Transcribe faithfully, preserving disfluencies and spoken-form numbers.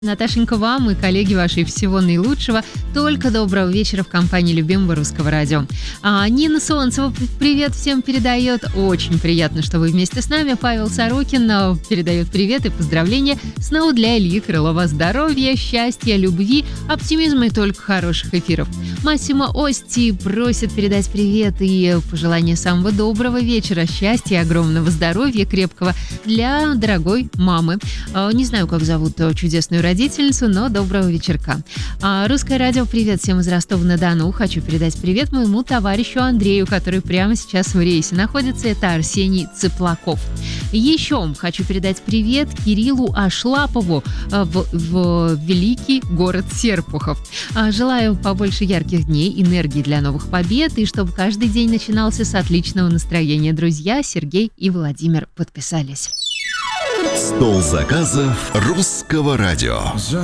Наташенька, вам и коллеги вашей всего наилучшего. Только доброго вечера в компании любимого русского радио. А, Нина Солнцева привет всем передает. Очень приятно, что вы вместе с нами. Павел Сорокин передает привет и поздравления. Снова для Ильи Крылова. Здоровья, счастья, любви, оптимизма и только хороших эфиров. Массимо Ости просит передать привет и пожелания самого доброго вечера, счастья, огромного здоровья, крепкого для дорогой мамы. А, не знаю, как зовут чудесную родительницу, но доброго вечерка. А, Русское радио, привет всем из Ростова-на-Дону. Хочу передать привет моему товарищу Андрею, который прямо сейчас в рейсе находится. Это Арсений Цыплаков. Еще хочу передать привет Кириллу Ашлапову в, в великий город Серпухов. А, желаю побольше ярких дней, энергии для новых побед и чтобы каждый день начинался с отличного настроения. Друзья, Сергей и Владимир подписались. Стол заказов Русского радио.